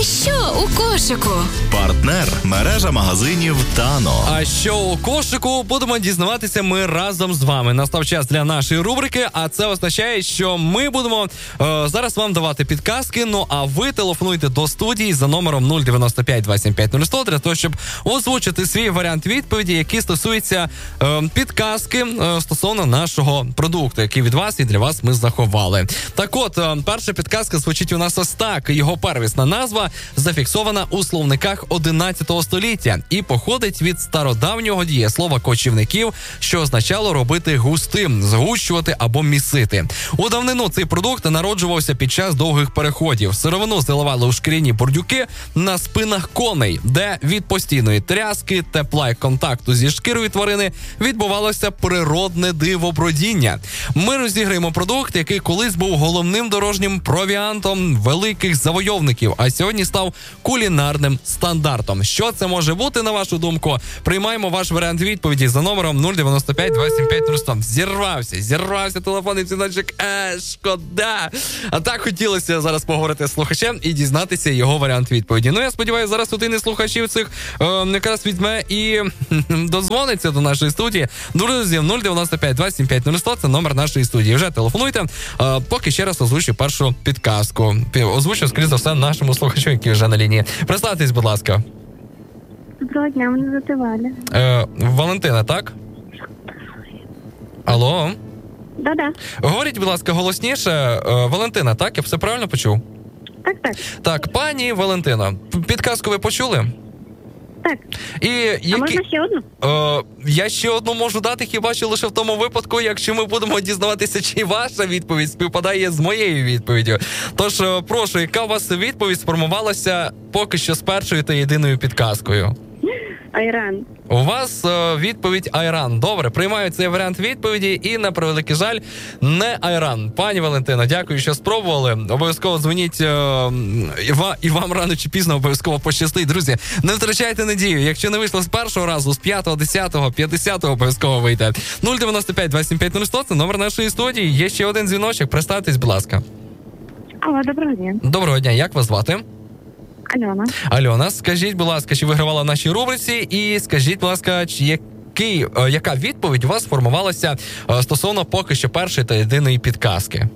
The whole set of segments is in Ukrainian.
що у кошику? Партнер – мережа магазинів Тано. А що у кошику, будемо дізнаватися ми разом з вами. Настав час для нашої рубрики, а це означає, що ми будемо зараз вам давати підказки, ну а ви телефонуйте до студії за номером 095 25 100 для того, щоб озвучити свій варіант відповіді, який стосується підказки стосовно нашого продукту, який від вас і для вас ми заховали. Так от, перша підказка звучить у нас ось так. Його первісна назва зафіксована у словниках 11 століття і походить від стародавнього дієслова кочівників, що означало робити густим, згущувати або місити. У давнину цей продукт народжувався під час довгих переходів. Сировину заливали у шкіряні бурдюки на спинах коней, де від постійної тряски, тепла і контакту зі шкірою тварини відбувалося природне дивобродіння. Ми розіграємо продукт, який колись був головним дорожнім провіантом великих завойовників, а сьогодні став кулінарним стандартом. Що це може бути, на вашу думку? Приймаємо ваш варіант відповіді за номером 095 25 100. Зірвався телефонний дзвіночок. Шкода. А так хотілося зараз поговорити з слухачем і дізнатися його варіант відповіді. Ну, я сподіваюся, зараз один із слухачів цих якраз візьме і дозвониться до нашої студії. Друзі, 095 25 100 це номер нашої студії. Вже телефонуйте. Поки ще раз озвучу першу підказку. Озвучу, скоріше за все, нашому слухачу, який вже на лінії. Представтесь, будь ласка. Доброго дня, мене звати Валя. Валентина, так? Алло? Да-да. Говоріть, будь ласка, голосніше. Валентина, так? Я все правильно почув? Так. Так, пані Валентина, підказку ви почули? Так. А можна ще одну? Я ще одну можу дати, хіба що лише в тому випадку, якщо ми будемо дізнаватися, чи ваша відповідь співпадає з моєю відповіддю. Тож, прошу, яка у вас відповідь сформувалася поки що з першою та єдиною підказкою? Айран. У вас відповідь Айран. Добре, приймаю цей варіант відповіді і, на превеликий жаль, не Айран. Пані Валентино, дякую, що спробували. Обов'язково дзвоніть і вам рано чи пізно обов'язково пощастить. Друзі, не втрачайте надію. Якщо не вийшло з першого разу, з 5-го, 10-го, 50-го обов'язково вийде. 095 25 100 це номер нашої студії. Є ще один дзвіночок. Представтесь, будь ласка. Алло, доброго дня. Доброго дня. Як вас звати? Альона, скажіть, будь ласка, чи вигравала в нашій рубриці, і скажіть, будь ласка, яка відповідь у вас формувалася стосовно поки що першої та єдиної підказки?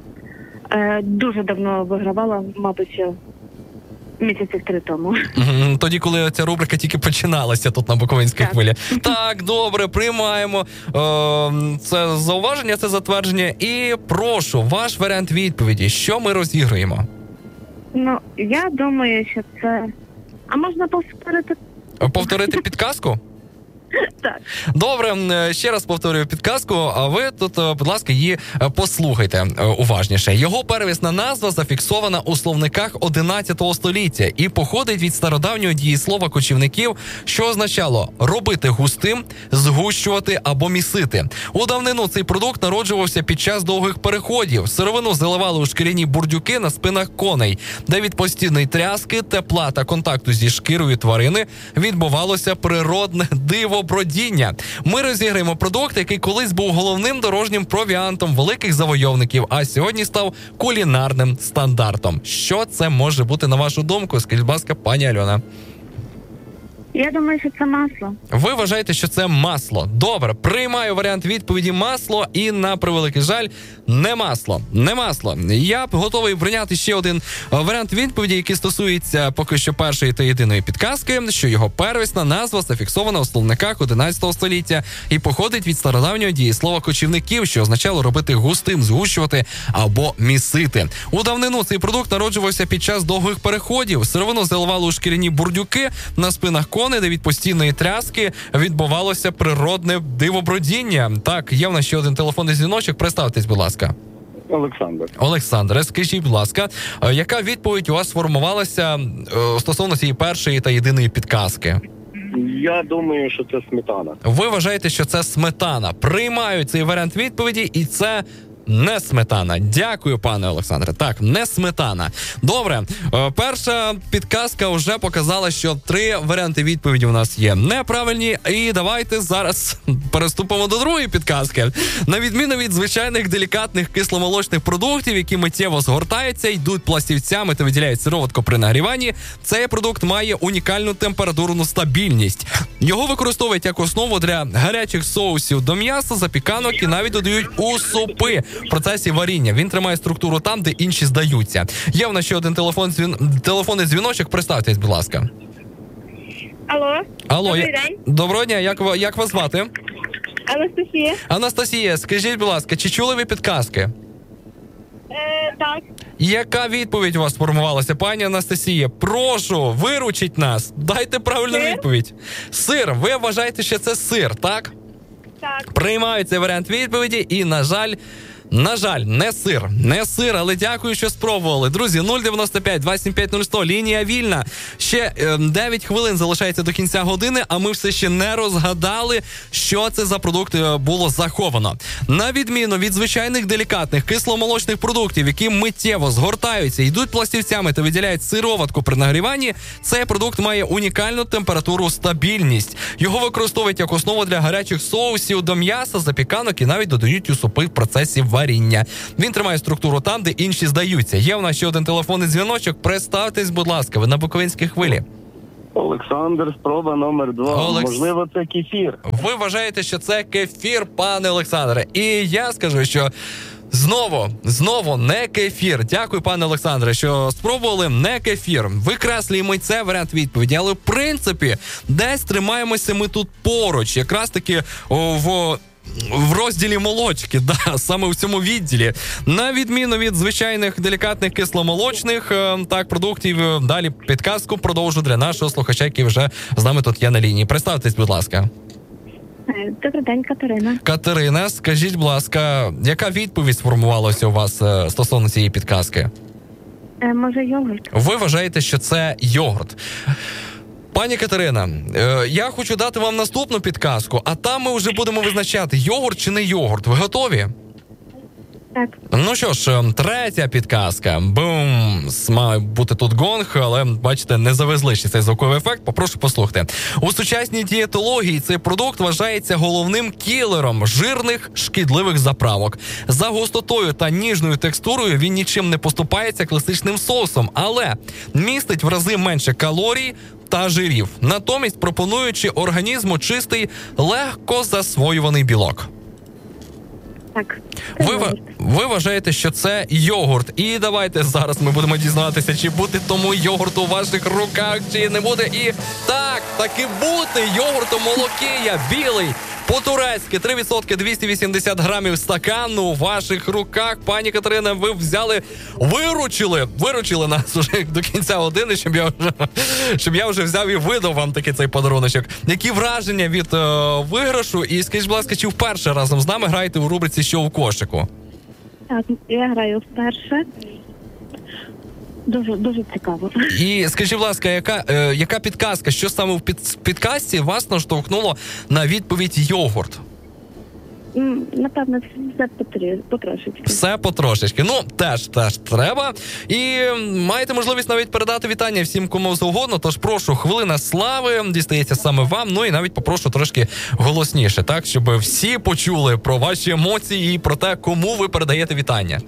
Дуже давно вигравала, мабуть, місяців 3 тому. Тоді, коли ця рубрика тільки починалася тут на Буковинській хвилі. Так, добре, приймаємо. Це зауваження, це затвердження. І прошу, ваш варіант відповіді. Що ми розіграємо? Ну, я думаю, що це... А можна повторити? Повторити підказку? Так. Добре, ще раз повторюю підказку, а ви тут, будь ласка, її послухайте уважніше. Його первісна назва зафіксована у словниках 11 століття і походить від стародавнього дієслова кочівників, що означало робити густим, згущувати або місити. У давнину цей продукт народжувався під час довгих переходів. Сировину заливали у шкіряні бурдюки на спинах коней, де від постійної тряски, тепла та контакту зі шкірою тварини відбувалося природне дивобродіння. Ми розіграємо продукт, який колись був головним дорожнім провіантом великих завойовників, а сьогодні став кулінарним стандартом. Що це може бути, на вашу думку? Скажіть, будь ласка, пані Альона. Я думаю, що це масло. Ви вважаєте, що це масло? Добре, приймаю варіант відповіді масло і, на превеликий жаль, не масло. Не масло. Я готовий прийняти ще один варіант відповіді, який стосується поки що першої та єдиної підказки, що його первісна назва зафіксована у словниках 11 століття і походить від стародавнього дієслова кочівників, що означало робити густим, згущувати або місити. У давнину цей продукт народжувався під час довгих переходів. Сировину заливали у шкіряні бурдюки на спинах коней, де від постійної тряски відбувалося природне дивобродіння. Так, є в нас ще один телефонний дзвіночок. Представтесь, будь ласка. Олександр, скажіть, будь ласка, яка відповідь у вас сформувалася стосовно цієї першої та єдиної підказки? Я думаю, що це сметана. Ви вважаєте, що це сметана. Приймаю цей варіант відповіді, і це Не сметана. Дякую, пане Олександре. Так, не сметана. Добре, перша підказка вже показала, що 3 варіанти відповіді у нас є неправильні. І давайте зараз переступимо до другої підказки. На відміну від звичайних делікатних кисломолочних продуктів, які миттєво згортаються, йдуть пластівцями та виділяють сироватку при нагріванні, цей продукт має унікальну температурну стабільність. Його використовують як основу для гарячих соусів до м'яса, запіканок і навіть додають у супи в процесі варіння. Він тримає структуру там, де інші здаються. Є в нас ще один телефонний дзвіночок. Представтесь, будь ласка. Алло. Добрий день. Доброго дня. Як вас звати? Анастасія. Анастасія, скажіть, будь ласка, чи чули ви підказки? Так. Яка відповідь у вас сформувалася, пані Анастасія? Прошу, виручіть нас. Дайте правильну відповідь. Сир. Ви вважаєте, що це сир, так? Так. Приймаю цей варіант відповіді і, на жаль, не сир. Не сир, але дякую, що спробували. Друзі, 095-275-0100, лінія вільна. Ще 9 хвилин залишається до кінця години, а ми все ще не розгадали, що це за продукт було заховано. На відміну від звичайних делікатних кисломолочних продуктів, які миттєво згортаються, йдуть пластівцями та виділяють сироватку при нагріванні, цей продукт має унікальну температуру стабільність. Його використовують як основу для гарячих соусів до м'яса, запіканок і навіть додають у супи в процесі варіння. Він тримає структуру там, де інші здаються. Є у нас ще один телефонний дзвіночок. Представтесь, будь ласка, ви на Буковинській хвилі. Олександр, спроба номер 2. Можливо, це кефір. Ви вважаєте, що це кефір, пане Олександре. І я скажу, що знову не кефір. Дякую, пане Олександре, що спробували не кефір. Викреслюємо це варіант відповіді. Але, в принципі, десь тримаємося ми тут поруч. Якраз таки в розділі молочки, саме в цьому відділі. На відміну від звичайних делікатних кисломолочних продуктів, далі підказку продовжу для нашого слухача, який вже з нами тут є на лінії. Представтесь, будь ласка. Добрий день, Катерина. Катерина, скажіть, будь ласка, яка відповідь сформувалася у вас стосовно цієї підказки? Може, йогурт? Ви вважаєте, що це йогурт. Пані Катерина, я хочу дати вам наступну підказку, а там ми вже будемо визначати, йогурт чи не йогурт. Ви готові? Так. Ну що ж, третя підказка. Бум! Має бути тут гонг, але, бачите, не завезли ще цей звуковий ефект. Попрошу послухати. У сучасній дієтології цей продукт вважається головним кілером жирних, шкідливих заправок. За густотою та ніжною текстурою він нічим не поступається класичним соусом, але містить в рази менше калорій та жирів, натомість пропонуючи організму чистий, легко засвоюваний білок. Так. Ви вважаєте, що це йогурт. І давайте зараз ми будемо дізнаватися, чи буде тому йогурт у ваших руках, чи не буде. І так, таки бути йогуртом Молокія, білий, по-турецьки, 3%, 280 грамів стакану у ваших руках. Пані Катерина, ви виручили нас уже до кінця години, щоб я вже взяв і видав вам такий цей подаруночок. Які враження від виграшу? І скажіть, будь ласка, чи вперше разом з нами граєте у рубриці «Що в кошику»? Так, я граю вперше. Дуже цікаво. І скажіть, будь ласка, яка підказка, що саме в підказці вас наштовхнуло на відповідь йогурт? Напевно, все потрошечки. Все потрошечки. Ну, теж треба. І маєте можливість навіть передати вітання всім, кому завгодно. Тож прошу, хвилина слави дістається саме вам. Ну і навіть попрошу трошки голосніше, так, щоб всі почули про ваші емоції і про те, кому ви передаєте вітання.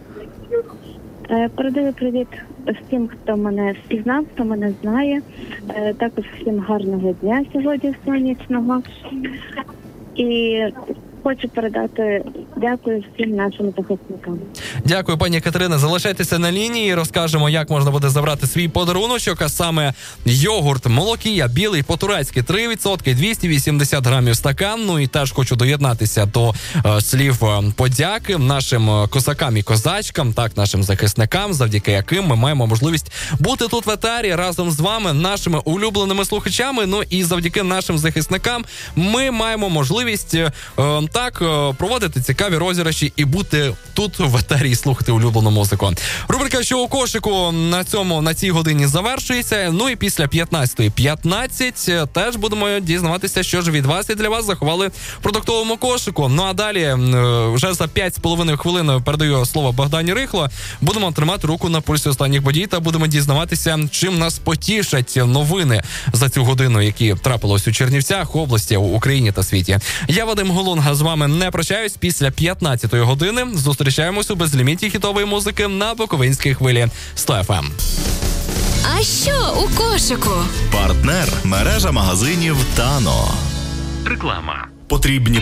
Передаю привіт всім, хто мене впізнав, хто мене знає. Також всім гарного дня сьогодні сонячного. І хочу передати дякую всім нашим захисникам. Дякую, пані Катерина. Залишайтеся на лінії, розкажемо, як можна буде забрати свій подаруночок, а саме йогурт Молокія, білий, по-турецьки, 3%, 280 грамів стакан. Ну і теж хочу доєднатися до слів подяки нашим козакам і козачкам, так, нашим захисникам, завдяки яким ми маємо можливість бути тут в етері разом з вами, нашими улюбленими слухачами. Ну і завдяки нашим захисникам ми маємо можливість проводити цікаві цікаві розіграші і бути тут в етері і слухати улюблену музику. Рубрика «Що у кошику» на цій годині завершується. Ну і після 15:15 теж будемо дізнаватися, що ж від вас і для вас заховали в продуктовому кошику. Ну а далі вже за 5,5 хвилин передаю слово Богдані Рихло. Будемо тримати руку на пульсі останніх подій та будемо дізнаватися, чим нас потішать новини за цю годину, які трапилось у Чернівцях, області, у Україні та світі. Я, Вадим Голунга, з вами не прощаюсь. Після 15-ї години зустрічаємось у безліміті хітової музики на Буковинській хвилі 100 FM. А що у кошику? Партнер – мережа магазинів «Тано». Реклама. Потрібні